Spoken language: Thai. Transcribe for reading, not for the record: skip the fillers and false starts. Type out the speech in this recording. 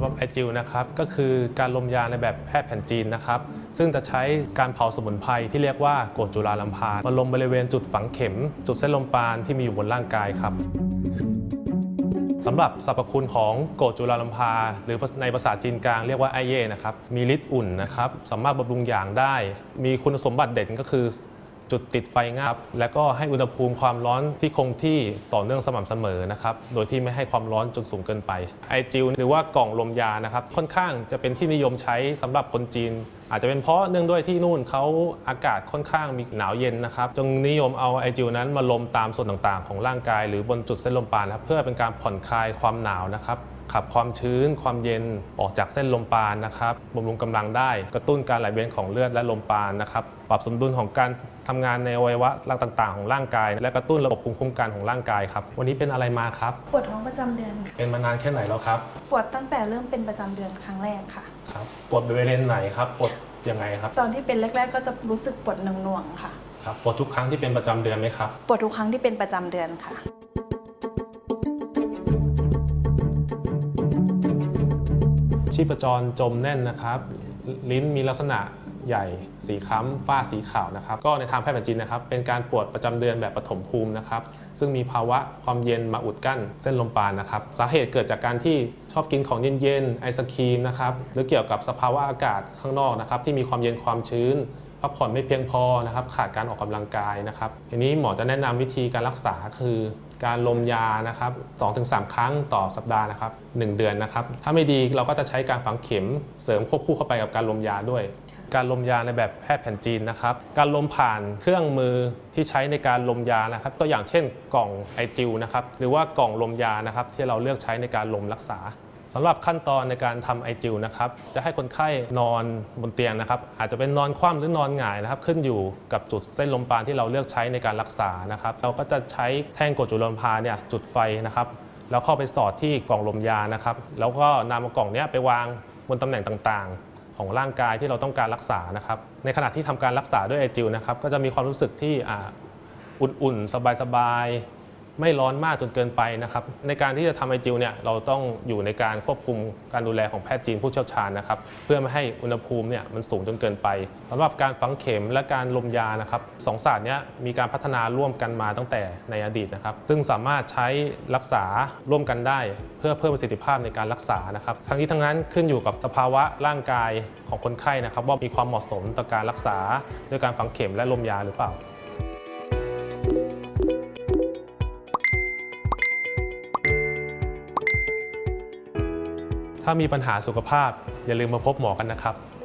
ำหรับไอจิลนะครับก็คือการลมยาในแบบแพทย์แผนจีนนะครับซึ่งจะใช้การเผาสมุนไพรที่เรียกว่ากรดจุฬาลัมพามาลงบริเวณจุดฝังเข็มจุดเส้นลมปราณที่มีอยู่บนร่างกายครับสำหรับสรรพคุณของกรดจุฬาลัมพาหรือในภาษาจีนกลางเรียกว่าไอเย่นะครับมีฤทธิ์อุ่นนะครับสามารถบำรุงอย่างได้มีคุณสมบัติเด่นก็คือจุดติดไฟง่ายและก็ให้อุณหภูมิความร้อนที่คงที่ต่อเนื่องสม่ำเสมอนะครับโดยที่ไม่ให้ความร้อนจนสูงเกินไปไอจิลหรือว่ากล่องลมยานะครับค่อนข้างจะเป็นที่นิยมใช้สำหรับคนจีนอาจจะเป็นเพราะเนื่องด้วยที่นู่นเขาอากาศค่อนข้างมีหนาวเย็นนะครับจึงนิยมเอาไอจิลนั้นมาลมตามส่วนต่างๆของร่างกายหรือบนจุดเส้นลมปราณเพื่อเป็นการผ่อนคลายความหนาวนะครับขับความชื้นความเย็นออกจากเส้นลมปราณนะครับบำรุงกำลังได้กระตุ้นการไหลเวียนของเลือดและลมปราณนะครับปรับสมดุลของการทำงานในอวัยวะต่างๆของร่างกายและกระตุ้นระบบภูมิคุ้มกันของร่างกายครับวันนี้เป็นอะไรมาครับปวดท้องประจำเดือนเป็นมานานแค่ไหนแล้วครับปวดตั้งแต่เริ่มเป็นประจำเดือนครั้งแรกค่ะครับปวดบริเวณไหนครับปวดยังไงครับตอนที่เป็นแรกๆก็จะรู้สึกปวดหน่วงๆค่ะครับปวดทุกครั้งที่เป็นประจำเดือนไหมครับปวดทุกครั้งที่เป็นประจำเดือนค่ะชีพจรจมแน่นนะครับลิ้นมีลักษณะใหญ่สีคล้ำฝ้าสีขาวนะครับก็ในทางแพทย์แผนจีนนะครับเป็นการปวดประจำเดือนแบบปฐมภูมินะครับซึ่งมีภาวะความเย็นมาอุดกั้นเส้นลมปราณนะครับสาเหตุเกิดจากการที่ชอบกินของเย็นๆไอศครีมนะครับหรือเกี่ยวกับสภาวะอากาศข้างนอกนะครับที่มีความเย็นความชื้นพักผ่อนไม่เพียงพอนะครับขาดการออกกำลังกายนะครับทีนี้หมอจะแนะนำวิธีการรักษาคือการลมยานะครับ 2-3 ครั้งต่อสัปดาห์นะครับ1 เดือนนะครับถ้าไม่ดีเราก็จะใช้การฝังเข็มเสริมควบคู่เข้าไปกับการลมยาด้วยการลมยาในแบบแพทย์แผนจีนนะครับการลมผ่านเครื่องมือที่ใช้ในการลมยานะครับตัวอย่างเช่นกล่องไอจิลนะครับหรือว่ากล่องลมยานะครับที่เราเลือกใช้ในการลมรักษาสำหรับขั้นตอนในการทำไอจิลนะครับจะให้คนไข้นอนบนเตียงนะครับอาจจะเป็นนอนคว่ำหรือนอนหงายนะครับขึ้นอยู่กับจุดเส้นลมปราณที่เราเลือกใช้ในการรักษานะครับเราก็จะใช้แท่งกรดจุลลมพาเนี่ยจุดไฟนะครับแล้วเข้าไปสอดที่กล่องลมยานะครับแล้วก็นำกล่องนี้ไปวางบนตำแหน่งต่างๆของร่างกายที่เราต้องการรักษานะครับในขณะที่ทำการรักษาด้วยไอจิลนะครับก็จะมีความรู้สึกที่อุ่นๆสบายๆไม่ร้อนมากจนเกินไปนะครับในการที่จะทำไอจิลเนี่ยเราต้องอยู่ในการควบคุมการดูแลของแพทย์จีนผู้เชี่ยวชาญนะครับเพื่อไม่ให้อุณหภูมิเนี่ยมันสูงจนเกินไปสำหรับการฝังเข็มและการลมยานะครับสองศาสตร์นี้มีการพัฒนาร่วมกันมาตั้งแต่ในอดีตนะครับซึ่งสามารถใช้รักษาร่วมกันได้เพื่อเพิ่มประสิทธิภาพในการรักษานะครับทั้งนี้ทั้งนั้นขึ้นอยู่กับสภาวะร่างกายของคนไข้นะครับว่ามีความเหมาะสมต่อการรักษาด้วยการฝังเข็มและลมยาหรือเปล่าถ้ามีปัญหาสุขภาพอย่าลืมมาพบหมอกันนะครับ